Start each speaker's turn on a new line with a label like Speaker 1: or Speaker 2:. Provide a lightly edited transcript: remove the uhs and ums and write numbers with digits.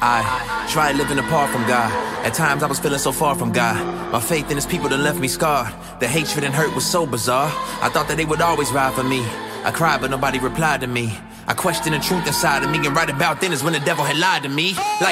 Speaker 1: I tried living apart from God. At times I was feeling so far from God. My faith in his people done left me scarred. The hatred and hurt was so bizarre. I thought that they would always ride for me. I cried but nobody replied to me. I questioned the truth inside of me, and right about then is when the devil had lied to me. Like